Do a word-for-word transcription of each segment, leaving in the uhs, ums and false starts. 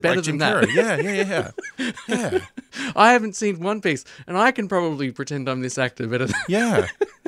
better like than Jim that. Carrey. Yeah, yeah, yeah, yeah. I haven't seen One Piece, and I can probably pretend I'm this actor better than Yeah.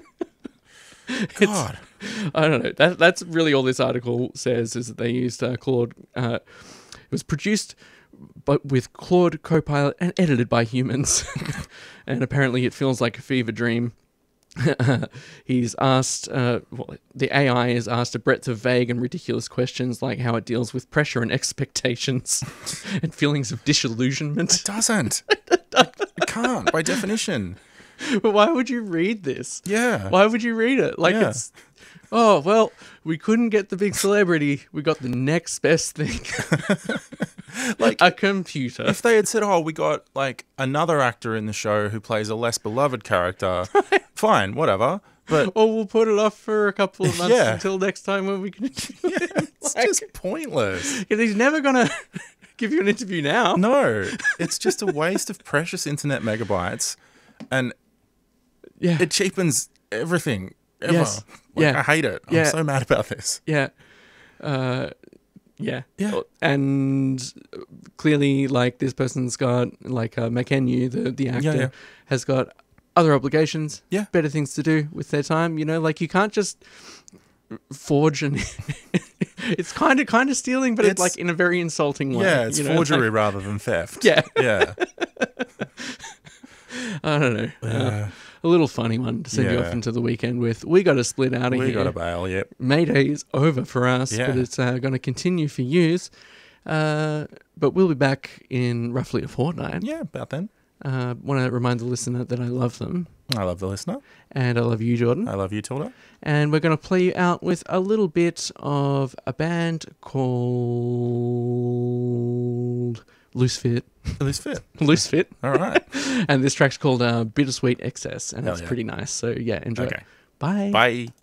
God. I don't know. That, that's really all this article says, is that they used uh, Claude. Uh, it was produced but with Claude Copilot and edited by humans. And apparently it feels like a fever dream. He's asked, uh, well, the A I is asked a breadth of vague and ridiculous questions, like how it deals with pressure and expectations and feelings of disillusionment. It doesn't. It can't, by definition. But why would you read this? Yeah. Why would you read it? Like Yeah. it's, oh, well, we couldn't get the big celebrity. We got the next best thing. Like a computer. If they had said, oh, we got like another actor in the show who plays a less beloved character, fine, whatever. But Or we'll put it off for a couple of months Yeah. until next time when we can interview yeah, him. it's Like, just pointless. 'cause he's never going to give you an interview now. No, it's just a waste of precious internet megabytes, and Yeah. it cheapens everything ever. Yes. Like, Yeah. I hate it. I'm Yeah. so mad about this. Yeah. Uh, yeah. Yeah. And clearly, like, this person's got, like, uh, McKenyu, the, the actor, yeah. has got other obligations, Yeah. better things to do with their time. You know, like, you can't just forge and it's kind of kind of stealing, but it's, It's- like in a very insulting way. Yeah, it's you know, forgery like- rather than theft. Yeah. Yeah. I don't know. Uh, Yeah. a little funny one to send you Yeah. off into the weekend with. We got to split out of We here. got a bail, yep. Mayday is over for us, Yeah. but it's uh, going to continue for yous. Uh, but we'll be back in roughly a fortnight. Yeah, about then. Uh, want to remind the listener that I love them, I love the listener. and I love you, Jordan. I love you, Tilda. And we're going to play you out with a little bit of a band called Loose Fit. Loose fit. Loose Fit. All right. And this track's called uh, Bittersweet Excess, and Hell it's yeah. pretty nice. So yeah, enjoy. Okay. Bye. Bye.